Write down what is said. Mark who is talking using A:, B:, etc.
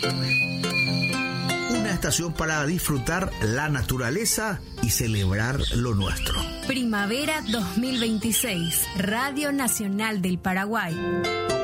A: Una estación para disfrutar la naturaleza y celebrar lo nuestro.
B: Primavera 2026, Radio Nacional del Paraguay.